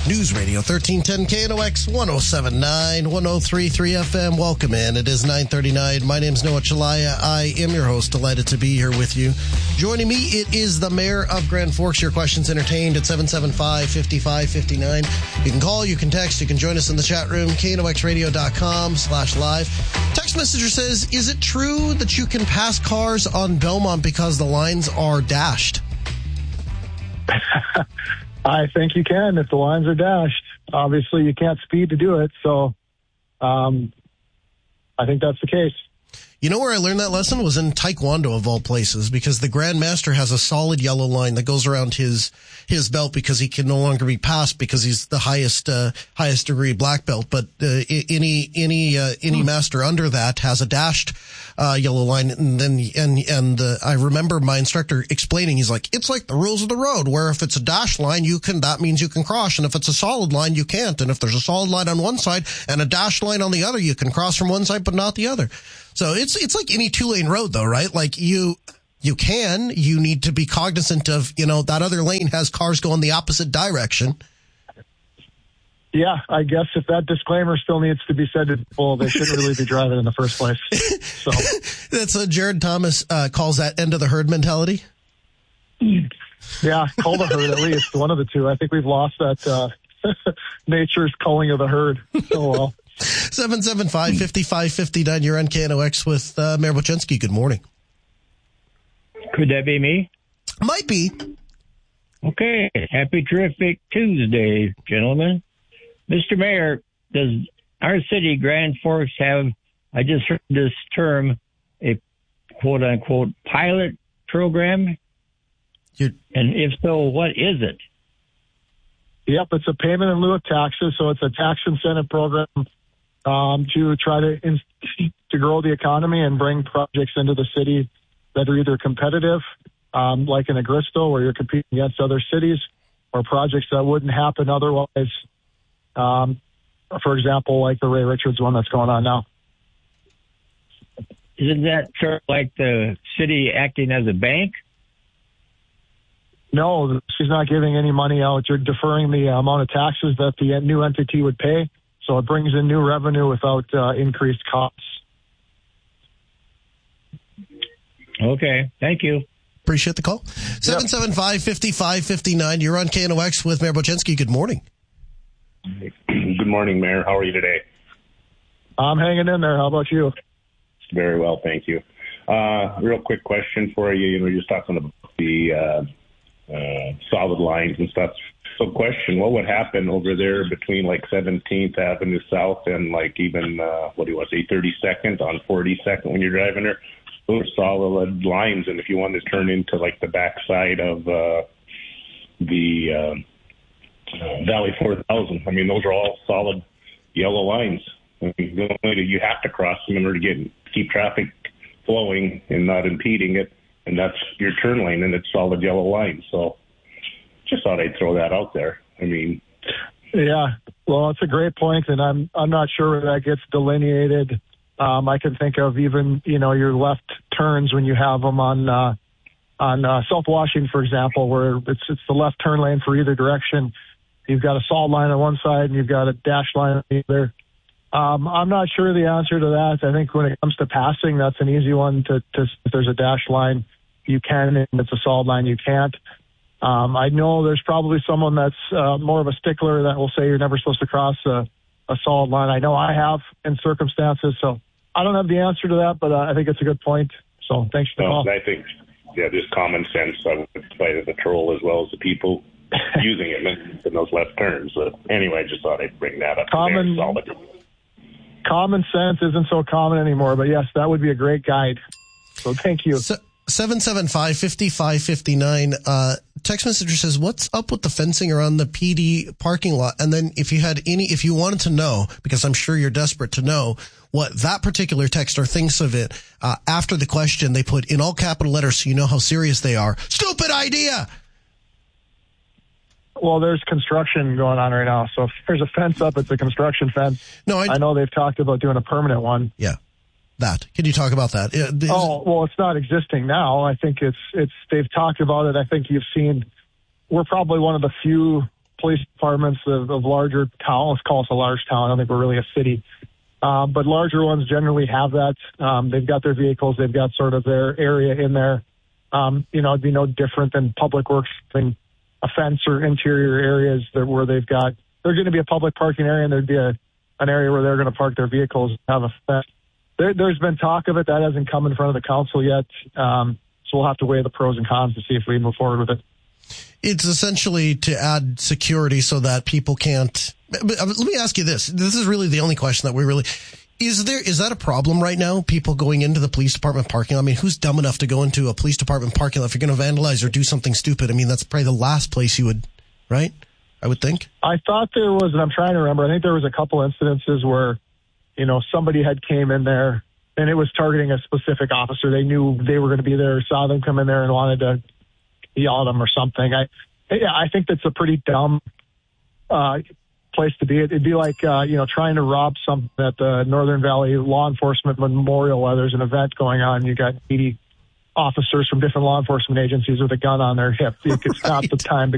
News Radio 1310 KNOX 1079 1033 FM. Welcome in. It is 9:39. My name is Noah Chalaya. I am your host. Delighted to be here with you. Joining me, it is the Mayor of Grand Forks. Your questions entertained at 775-5559. You can call, you can text, you can join us in the chat room, knoxradio.com/live. Text messenger says, is it true that you can pass cars on Belmont because the lines are dashed? I think you can if the lines are dashed. Obviously, you can't speed to do it, so I think that's the case. You know where I learned that lesson was in Taekwondo, of all places, because the Grand Master has a solid yellow line that goes around his belt because he can no longer be passed because he's the highest degree black belt. But any master under that has a dashed yellow line, and I remember my instructor explaining, he's like, it's like the rules of the road, where if it's a dashed line, that means you can cross, and if it's a solid line, you can't. And if there's a solid line on one side and a dashed line on the other, you can cross from one side but not the other. So it's like any two-lane road, though, right? Like you need to be cognizant of, that other lane has cars going the opposite direction. Yeah, I guess if that disclaimer still needs to be said to people, they shouldn't really be driving in the first place. So that's Jared Thomas calls that end of the herd mentality. Yeah, cull the herd at least, one of the two. I think we've lost that nature's culling of the herd. Oh well. 775-5559. You're on KNOX with Mayor Bochensky. Good morning. Could that be me? Might be. Okay. Happy terrific Tuesday, gentlemen. Mr. Mayor, does our city, Grand Forks, have, I just heard this term, a quote-unquote pilot program? And if so, what is it? Yep, it's a payment in lieu of taxes, so it's a tax incentive program to try to grow the economy and bring projects into the city that are either competitive, like in Agristo, where you're competing against other cities, or projects that wouldn't happen otherwise. For example, like the Ray Richards one that's going on now. Isn't that sort of like the city acting as a bank? No, she's not giving any money out. You're deferring the amount of taxes that the new entity would pay. So it brings in new revenue without increased costs. Okay. Thank you. Appreciate the call. 775-5559. You're on KNOX with Mayor Bochensky. Good morning. Good morning, Mayor. How are you today? I'm hanging in there. How about you? Very well, thank you. Real quick question for you. You're just talking about the solid lines and stuff. So question, what would happen over there between like 17th Avenue South and like even, 32nd on 42nd when you're driving there? Those are solid lines. And if you want to turn into like the backside of the Valley 4000, I mean, those are all solid yellow lines. I mean, you have to cross them in order to keep traffic flowing and not impeding it. And that's your turn lane, and it's solid yellow lines. So just thought I'd throw that out there. I mean, yeah, well, it's a great point, and I'm not sure where that gets delineated. I can think of even your left turns when you have them on South Washington, for example, where it's the left turn lane for either direction. You've got a solid line on one side, and you've got a dashed line on the other. I'm not sure the answer to that. I think when it comes to passing, that's an easy one to if there's a dashed line, you can, and it's a solid line, you can't. I know there's probably someone that's more of a stickler that will say you're never supposed to cross a solid line. I know I have in circumstances, so I don't have the answer to that, but I think it's a good point. So thanks for the call. I think, just common sense. I would apply to the patrol as well as the people using it in those left turns. But anyway, I just thought I'd bring that up. Common sense isn't so common anymore, but yes, that would be a great guide. So thank you. 775-5559. Text messenger says, what's up with the fencing around the PD parking lot? And then if you wanted to know, because I'm sure you're desperate to know what that particular texter thinks of it, after the question, they put in all capital letters so you know how serious they are. Stupid idea! Well, there's construction going on right now. So if there's a fence up, it's a construction fence. No, I know they've talked about doing a permanent one. Yeah. That. Can you talk about that? It's not existing now. I think they've talked about it. I think you've seen, we're probably one of the few police departments of larger towns. Let's call us a large town. I don't think we're really a city. But larger ones generally have that. They've got their vehicles. They've got sort of their area in there. It'd be no different than public works thing, a fence or interior areas where there's going to be a public parking area and there'd be an area where they're going to park their vehicles and have a fence. There's been talk of it. That hasn't come in front of the council yet. So we'll have to weigh the pros and cons to see if we move forward with it. It's essentially to add security so that people can't. But let me ask you this. This is really the only question that we really. Is that a problem right now? People going into the police department parking lot? I mean, who's dumb enough to go into a police department parking lot if you're going to vandalize or do something stupid? I mean, that's probably the last place you would, right? I would think. I thought there was, and I'm trying to remember, I think there was a couple incidences where, somebody had came in there and it was targeting a specific officer. They knew they were going to be there, saw them come in there and wanted to yell at them or something. I think that's a pretty dumb place to be. It'd be like, trying to rob something at the Northern Valley Law Enforcement Memorial while there's an event going on. You got 80 officers from different law enforcement agencies with a gun on their hip. It's not the time to